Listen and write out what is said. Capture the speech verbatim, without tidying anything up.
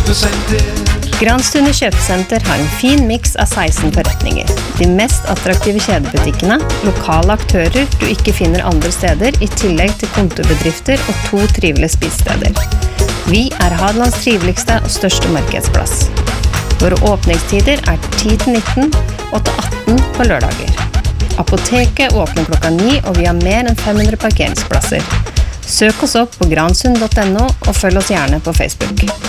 kjøpesenter. Granstunde kjøpesenter har en fin mix av seksten forretninger. De mest attraktive kjedebutikkene, lokale aktører du ikke finner andre steder, i tillegg til kontorbedrifter og to trivelige spisesteder. Vi er Hadelands triveligste og største markedsplass. Våre åpningstider er ti til nitten og til atten på lørdager. Apoteket åpner klokka ni, og vi har mer enn fem hundre parkeringsplasser. Søk oss opp på gransund punktum no og følg oss gjerne på Facebook.